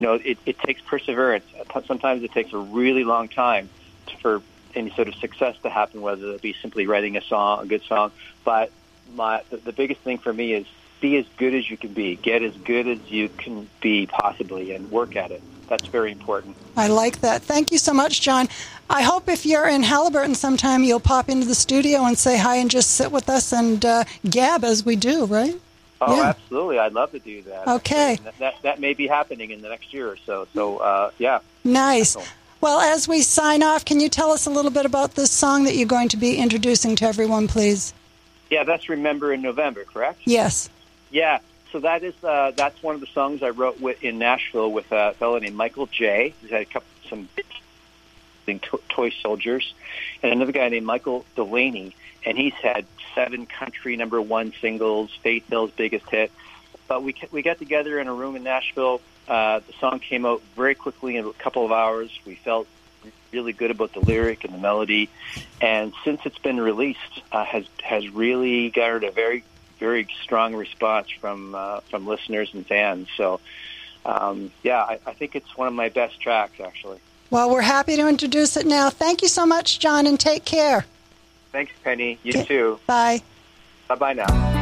it takes perseverance. Sometimes it takes a really long time for any sort of success to happen, whether it be simply writing a good song. But the biggest thing for me is be as good as you can be. Get as good as you can be possibly and work at it. That's very important. I like that. Thank you so much, John. I hope if you're in Haliburton sometime, you'll pop into the studio and say hi and just sit with us and gab as we do, right? Oh, yeah. Absolutely. I'd love to do that. Okay. That may be happening in the next year or so. So, yeah. Nice. Well, as we sign off, can you tell us a little bit about this song that you're going to be introducing to everyone, please? Yeah, that's Remember in November, correct? Yes. Yeah. So that's one of the songs I wrote in Nashville with a fellow named Michael J. He's had some toy soldiers, and another guy named Michael Delaney, and he's had 7 country #1 singles, Faith Hill's biggest hit. But we got together in a room in Nashville. The song came out very quickly in a couple of hours. We felt really good about the lyric and the melody, and since it's been released, has really garnered a very, very strong response from listeners and fans. So, I think it's one of my best tracks, actually. Well, we're happy to introduce it now. Thank you so much, John, and take care. Thanks, Penny. You too. Bye. Bye-bye now.